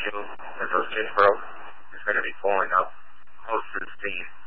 you, as those pins broke, is going to be pulling up close to the steam.